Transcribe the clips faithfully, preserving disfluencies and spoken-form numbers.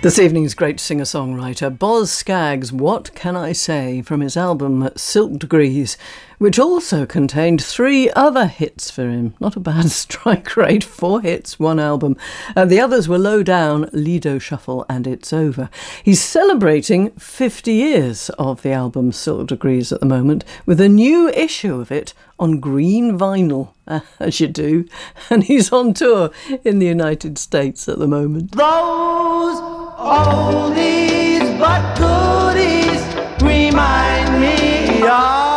This evening's great singer-songwriter Boz Scaggs' What Can I Say from his album Silk Degrees, which also contained three other hits for him. Not a bad strike rate, four hits, one album. Uh, the others were Low Down, Lido Shuffle and It's Over. He's celebrating fifty years of the album Silk Degrees at the moment, with a new issue of it on green vinyl, uh, as you do, and he's on tour in the United States at the moment. Those oldies but goodies remind me of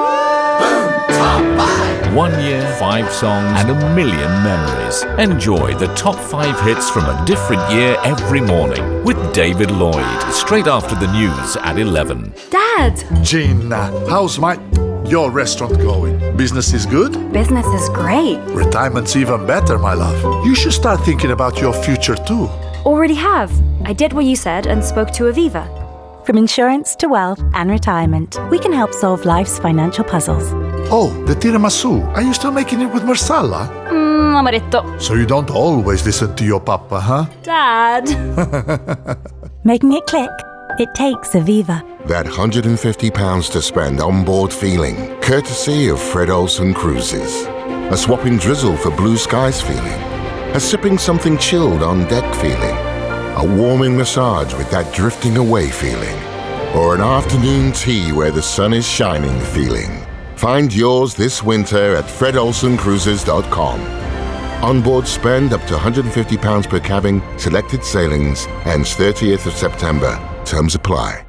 One year, five songs, and a million memories. Enjoy the top five hits from a different year every morning with David Lloyd, straight after the news at eleven. Dad! Gina, how's my... your restaurant going? Business is good? Business is great. Retirement's even better, my love. You should start thinking about your future too. Already have. I did what you said and spoke to Aviva. From insurance to wealth and retirement, we can help solve life's financial puzzles. Oh, the tiramisu. Are you still making it with marsala? Mmm, amaretto. So you don't always listen to your papa, huh? Dad! Making it click? It takes Aviva. That one hundred fifty pounds to spend on board feeling, courtesy of Fred Olsen Cruises. A swapping drizzle for blue skies feeling. A sipping something chilled on deck feeling. A warming massage with that drifting away feeling. Or an afternoon tea where the sun is shining feeling. Find yours this winter at fred olsen cruises dot com. Onboard spend up to one hundred fifty pounds per cabin, selected sailings, ends thirtieth of September. Terms apply.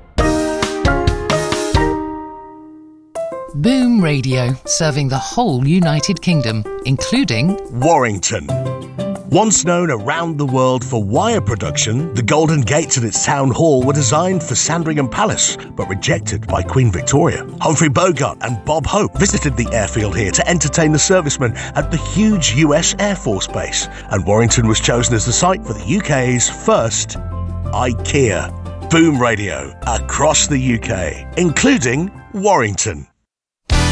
Boom Radio, serving the whole United Kingdom, including Warrington. Once known around the world for wire production, the Golden Gates at its town hall were designed for Sandringham Palace, but rejected by Queen Victoria. Humphrey Bogart and Bob Hope visited the airfield here to entertain the servicemen at the huge U S Air Force Base, and Warrington was chosen as the site for the U K's first IKEA. Boom Radio, across the U K, including Warrington.